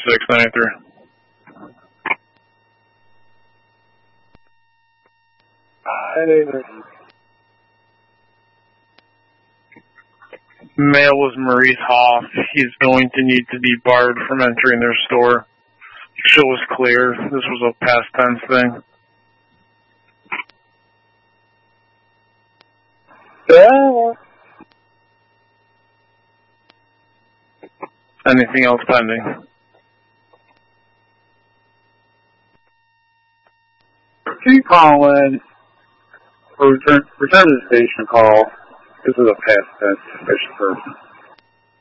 4693. Male was Maurice Hoff. He's going to need to be barred from entering their store. Show was clear. This was a past tense thing. Yeah. Anything else pending? Can you call in or return to the station call? This is a past tense suspicious person.